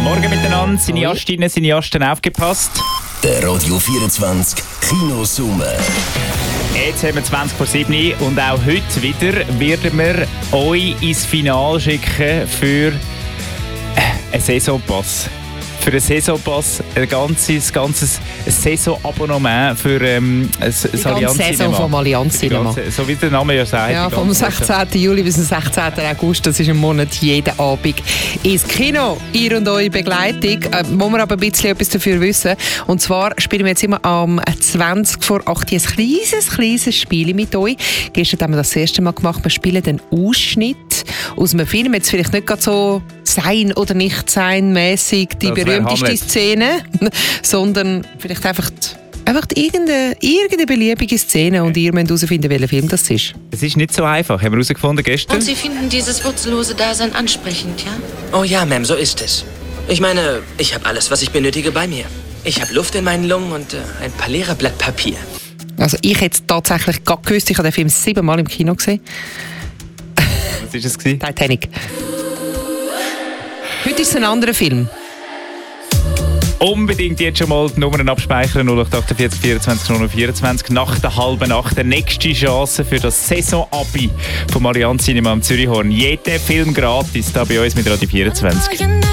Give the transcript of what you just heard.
Morgen miteinander, Cineastinnen, Cineasten, aufgepasst. Der Radio 24 Kinosummer. Jetzt haben wir 20 vor 7 und auch heute wieder werden wir euch ins Finale schicken für einen Saisonpass. Für einen Saisonpass, ein ganzes Saisonabonnement für das Allianz Saison Cinema. vom Allianz Cinema. So wie der Name ja sagt. Ja, vom 16. Juli bis zum 16. August, das ist ein Monat, jeden Abend ins Kino. Ihr und eure Begleitung. Muss man aber ein bisschen etwas dafür wissen. Und zwar spielen wir jetzt immer am 20 vor 8 ein kleines Spiel mit euch. Gestern haben wir das erste Mal gemacht. Wir spielen den Ausschnitt aus einem Film. Jetzt vielleicht nicht gerade so sein oder nicht sein mäßig die berühmteste Szene, sondern vielleicht einfach irgendeine beliebige Szene und ihr müsst herausfinden, welcher Film das ist. Es ist nicht so einfach, haben wir herausgefunden gestern. Und Sie finden dieses wurzellose Dasein ansprechend, ja? Oh ja, Ma'am, so ist es. Ich meine, ich habe alles, was ich benötige, bei mir. Ich habe Luft in meinen Lungen und ein paar leere Blatt Papier. Also ich hätte es tatsächlich gerade gewusst, ich habe den Film 7 Mal im Kino gesehen. Was war es? Titanic. Heute ist es ein anderer Film. Unbedingt jetzt schon mal die Nummern abspeichern, 0848 24 024. Nach der halben Nacht die nächste Chance für das Saison-Abi vom Allianz Cinema am Zürichhorn. Jeder Film gratis, da bei uns mit Radio 24.